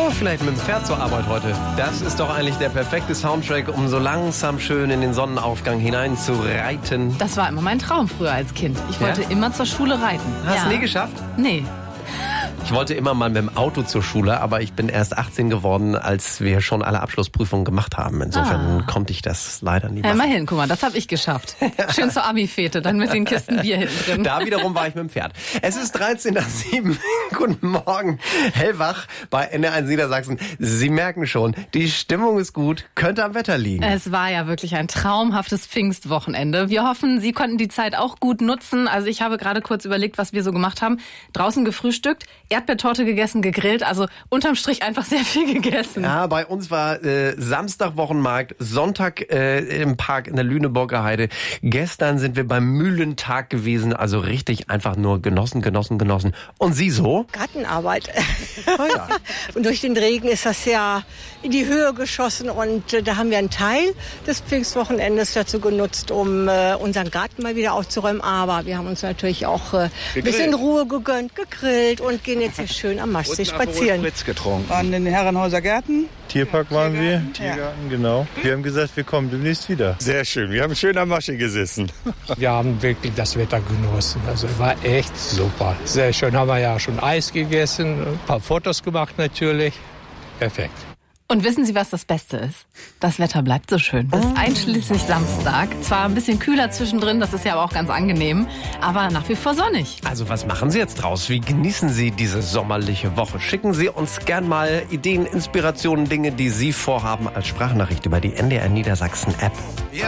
Oh, vielleicht mit dem Pferd zur Arbeit heute. Das ist doch eigentlich der perfekte Soundtrack, um so langsam schön in den Sonnenaufgang hinein zu reiten. Das war immer mein Traum früher als Kind. Ich wollte immer zur Schule reiten. Hast du nie geschafft? Nee. Ich wollte immer mal mit dem Auto zur Schule, aber ich bin erst 18 geworden, als wir schon alle Abschlussprüfungen gemacht haben. Insofern konnte ich das leider nie machen. Immerhin, guck mal, das habe ich geschafft. Schön zur Abi-Fete, dann mit den Kisten Bier hinten drin. Da wiederum war ich mit dem Pferd. Es ist 13:07. Guten Morgen. Hellwach bei NDR1 Niedersachsen. Sie merken schon, die Stimmung ist gut, könnte am Wetter liegen. Es war ja wirklich ein traumhaftes Pfingstwochenende. Wir hoffen, Sie konnten die Zeit auch gut nutzen. Also ich habe gerade kurz überlegt, was wir so gemacht haben. Draußen gefrühstückt, Erdbeertorte gegessen, gegrillt, also unterm Strich einfach sehr viel gegessen. Ja, bei uns war Samstag Wochenmarkt, Sonntag im Park in der Lüneburger Heide. Gestern sind wir beim Mühlentag gewesen, also richtig einfach nur genossen. Und Sie so? Gartenarbeit. Oh ja. Und durch den Regen ist das ja in die Höhe geschossen und da haben wir einen Teil des Pfingstwochenendes dazu genutzt, um unseren Garten mal wieder aufzuräumen. Aber wir haben uns natürlich auch ein bisschen Ruhe gegönnt, gegrillt und gehen jetzt hier schön am Maschsee spazieren. Spritz getrunken. An den Herrenhäuser Gärten. Tierpark waren wir, Tiergarten, genau. Wir haben gesagt, wir kommen demnächst wieder. Sehr schön, wir haben schön am Maschsee gesessen. Wir haben wirklich das Wetter genossen. Also war echt super. Sehr schön. Haben wir ja schon Eis gegessen, ein paar Fotos gemacht natürlich. Perfekt. Und wissen Sie, was das Beste ist? Das Wetter bleibt so schön. Bis einschließlich Samstag. Zwar ein bisschen kühler zwischendrin, das ist ja aber auch ganz angenehm, aber nach wie vor sonnig. Also was machen Sie jetzt draus? Wie genießen Sie diese sommerliche Woche? Schicken Sie uns gern mal Ideen, Inspirationen, Dinge, die Sie vorhaben als Sprachnachricht über die NDR Niedersachsen App.